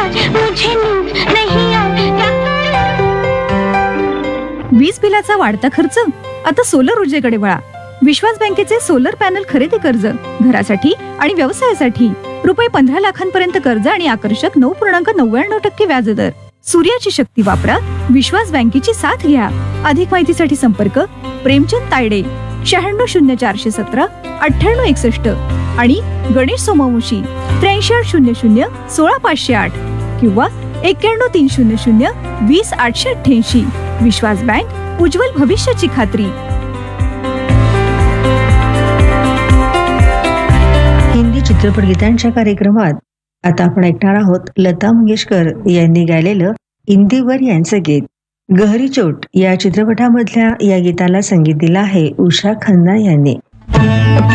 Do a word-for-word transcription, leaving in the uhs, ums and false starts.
मुझे नींद नहीं आई क्या करूं? वीज बिलाचा वाढता खर्च आता सोलर ऊर्जेकडे वळा. विश्वास बँकेचे सोलर पॅनल खरेदी कर्ज घरासाठी आणि व्यवसायासाठी रुपये पंधरा लाखांपर्यंत कर्ज आणि आकर्षक नऊ पूर्णांक नव्याण्णव टक्के व्याजदर. सूर्याची शक्ती वापरा, विश्वास बँकेची साथ घ्या. अधिक माहितीसाठी संपर्क प्रेमचंद तायडे, शहाण्णव शून्य चारशे सतरा अठ्ठ्याण्णव एकसष्ट आणि गणेश सोमवंशी त्र्याऐंशी आठ शून्य शून्य सोळा पाचशे आठ किंवा एक्क्याण्णव तीन शून्य शून्य वीस आठशे अठ्ठ्याऐंशी. विश्वास बँक, उज्ज्वल भविष्याची खात्री. हिंदी चित्रपट गीतांच्या कार्यक्रमात आता आपण ऐकणार आहोत लता मंगेशकर यांनी गायलेलं इंदिवर यांचं गीत. गहरी चोट या चित्रपटामधल्या या गीताला संगीत दिलं आहे उषा खन्ना यांनी.